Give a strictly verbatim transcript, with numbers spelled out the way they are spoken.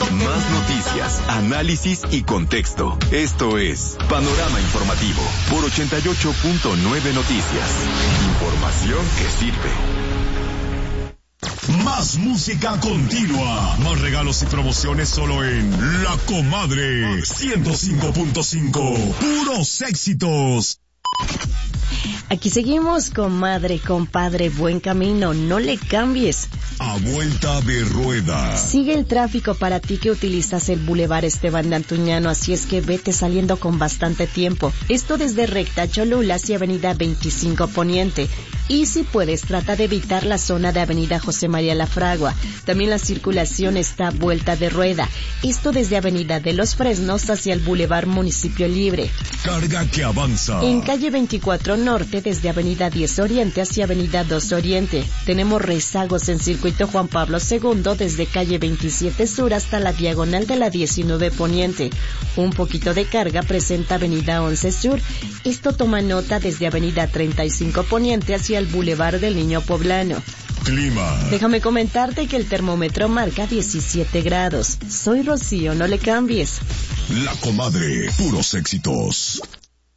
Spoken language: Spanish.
Más noticias, análisis y contexto. Esto es Panorama Informativo por ochenta y ocho punto nueve Noticias. Información que sirve. Más música continua. Más regalos y promociones solo en La Comadre ciento cinco punto cinco. Puros éxitos. Aquí seguimos, comadre, compadre, buen camino, no le cambies. A vuelta de rueda. Sigue el tráfico para ti que utilizas el Boulevard Esteban de Antuñano, así es que vete saliendo con bastante tiempo. Esto desde Recta Cholula hacia Avenida veinticinco Poniente. Y si puedes, trata de evitar la zona de Avenida José María La Fragua. También la circulación está a vuelta de rueda. Esto desde Avenida de los Fresnos hacia el Boulevard Municipio Libre. Carga que avanza. En calle veinticuatro Norte, desde Avenida diez Oriente hacia Avenida dos Oriente. Tenemos rezagos en Circuito Juan Pablo segundo, desde calle veintisiete Sur hasta la diagonal de la diecinueve Poniente. Un poquito de carga presenta Avenida once Sur. Esto toma nota desde Avenida treinta y cinco Poniente hacia el Boulevard del Niño Poblano. Clima. Déjame comentarte que el termómetro marca diecisiete grados. Soy Rocío, no le cambies. La Comadre, puros éxitos.